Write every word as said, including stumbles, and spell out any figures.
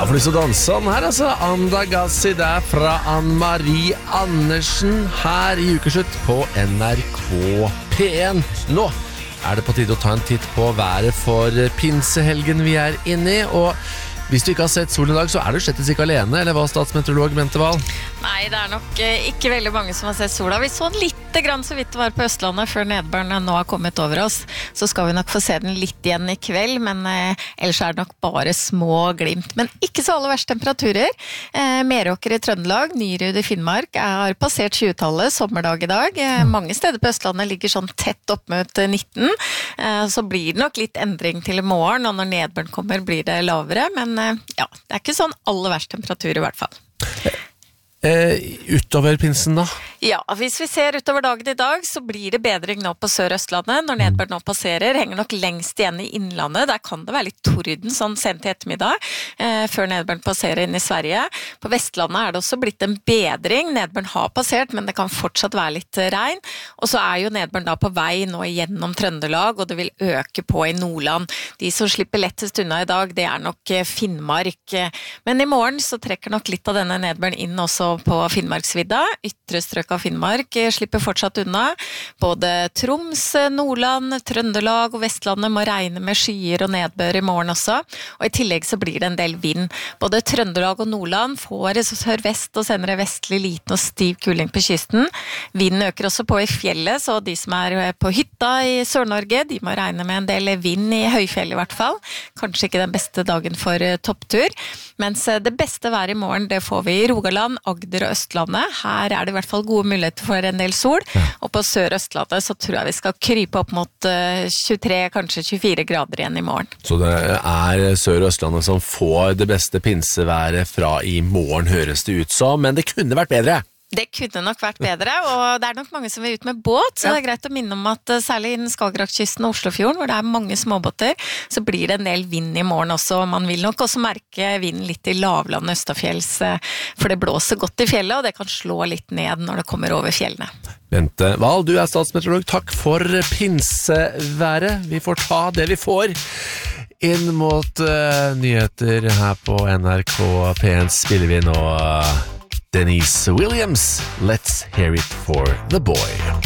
Ja, for lyst til å danse sånn her, altså. Andagassi der fra Ann-Marie Andersen her i Ukeslutt på N R K P en. Nå er det på tide å ta en titt på været for pinsehelgen vi er inne i, og hvis du ikke har sett solen i dag, så er du slettes ikke alene, eller hva, statsmeteorolog Bente Wahl? Nei, det er nok eh, ikke veldig mange som har sett sola. Vi så den litt grann så vidt det var på Østlandet før nedbøren nå har kommet over oss. Så skal vi nok få se den litt igjen i kveld, men eh, ellers er det nok bare små glimt. Men ikke så aller verste temperaturer. Eh, Meråker i Trøndelag, Nyrud i Finnmark har passert tjuetallet, sommerdag i dag. Eh, mange steder på Østlandet ligger sånn tett opp mot nitten. Eh, så blir det nok litt endring til i morgen, og når nedbøren kommer blir det lavere, men ja, det er ikke sånn aller verst temperatur i hvert fall. Eh, utover pinsen da? Ja, hvis vi ser utover dagen i dag, så blir det bedring nå på Sør-Østlandet. Når nedbøren nå passerer, henger nok lengst igjen i innlandet. Der kan det være litt torden sånn sent i ettermiddag, eh, før nedbøren passerer inn i Sverige. På Vestlandet er det også blitt en bedring. Nedbøren har passert, men det kan fortsatt være litt regn. Og så er jo nedbøren da på vei nå gjennom Trøndelag, og det vil øke på i Nordland. De som slipper lettest unna i dag, det er nok Finnmark. Men i morgen så trekker nok litt av denne nedbøren inn også på Finnmarksvidda. Ytre strøk av Finnmark slipper fortsatt unna. Både Troms, Nordland, Trøndelag og Vestlandet må regne med skyer og nedbør i morgen også. Og i tillegg så blir det en del vind. Både Trøndelag og Nordland får sørvest og senere vestlig liten og stiv kuling på kysten. Vinden øker også på i fjellet, så de som er på hytta i Sør-Norge, de må regne med en del vind i høyfjell i hvert fall. Kanskje ikke den beste dagen for topptur. Mens det beste været i morgen, det får vi i Rogaland, Agder og Østlandet. Her er det i hvert fall gode muligheter for en del sol, ja. Og på Sør-Østlandet så tror jeg vi skal krype opp mot tjuetre, kanskje tjuefire grader igjen i morgen. Så det er Sør-Østlandet som får det beste pinseværet fra i morgen, høres det ut som, men det kunne vært bedre. Det kunne nok vært bedre, og det er nok mange som vil ut med båt, så det er greit å minne om at særlig innen Skagerrakkysten og Oslofjorden, hvor det er mange småbåter, så blir det en del vind i morgen også. Man vil nok også merke vinden litt i lavlandet østafjells, for det blåser godt i fjellet, og det kan slå litt ned når det kommer over fjellene. Bente Wahl, du er statsmeteorolog. Takk for pinseværet. Vi får ta det vi får. Inn mot uh, nyheter her på N R K P en spiller vi nå uh, Denise Williams, Let's Hear It for the Boy.